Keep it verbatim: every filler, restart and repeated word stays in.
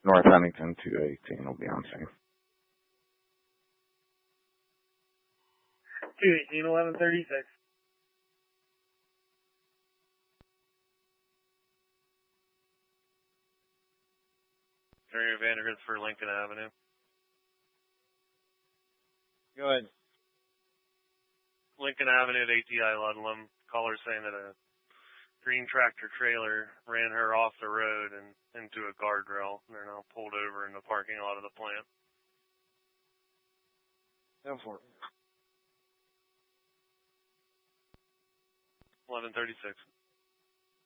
North Huntington two eighteen will be on scene. two eighteen, eleven thirty-six. Area Vandergrift for Lincoln Avenue. Go ahead. Lincoln Avenue at A T I Ludlam. Caller saying that a green tractor trailer ran her off the road and into a guardrail. And they're now pulled over in the parking lot of the plant. Go for it. eleven thirty-six.